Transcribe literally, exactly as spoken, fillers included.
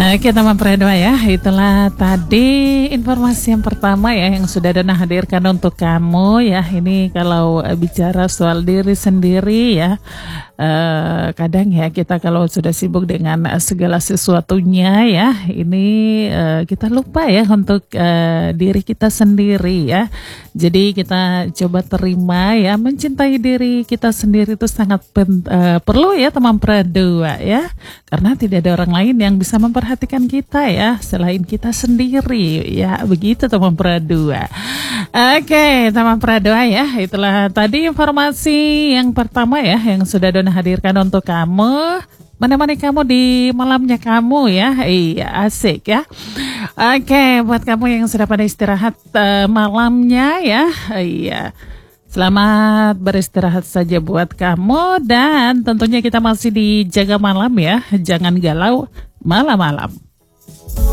Oke teman Pradua ya, itulah tadi informasi yang pertama ya yang sudah Dona hadirkan untuk kamu ya. Ini kalau bicara soal diri sendiri ya, uh, kadang ya kita kalau sudah sibuk dengan segala sesuatunya ya, ini uh, kita lupa ya untuk uh, diri kita sendiri ya. Jadi kita coba terima ya, mencintai diri kita sendiri itu sangat pen, uh, perlu ya teman Pradua ya, karena tidak ada orang lain yang bisa memperhatikan kita ya selain kita sendiri ya, begitu teman Pradua. Oke teman Pradua ya, itulah tadi informasi yang pertama ya yang sudah Dona hadirkan untuk kamu, menemani kamu di malamnya kamu ya. Iya, asik ya. Oke, buat kamu yang sudah pada istirahat uh, malamnya ya. Iya, selamat beristirahat saja buat kamu. Dan tentunya kita masih di Jaga Malam ya, jangan galau malam-malam.